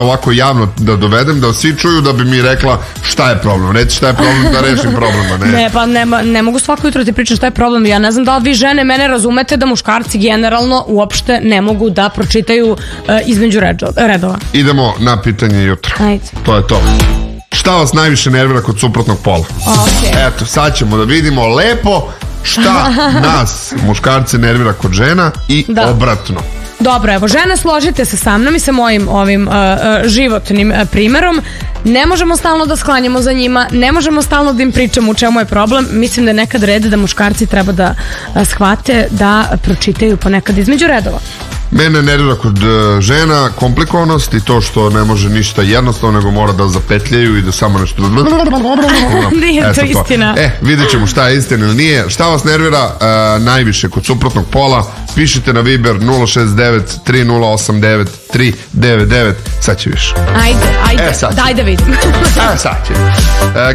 ovako javno da dovedem, da svi čuju, da bi mi rekla šta je problem. Reci šta je problem, da rešim problema. Ne, pa ne mogu svako jutro ti pričam šta je problem. Ja ne znam da li vi žene mene razumete da muškarci generalno uopšte ne mogu da pročitaju između redova. Idemo na pitanje jutra. Ajde. To je to. Šta vas najviše nervira kod suprotnog pola? Okay. Eto, sad ćemo da vidimo lepo šta nas muškarce nervira kod žena i obratno. Dobro, evo, žene, složite se sa mnom i sa mojim ovim životnim primerom. Ne možemo stalno da sklanjamo za njima, ne možemo stalno da im pričamo u čemu je problem. Mislim da je nekad red da muškarci treba da shvate da pročitaju ponekad između redova. Mene nervira kod žena komplikovanost i to što ne može ništa jednostavno, nego mora da zapetljaju i da samo nešto... Nije to istina. Vidjet ćemo šta je istina ili nije. Šta vas nervira najviše kod suprotnog pola? Pišite na Viber 069 3089 399. Sad će više. Ajde, daj da vidim. Sad će.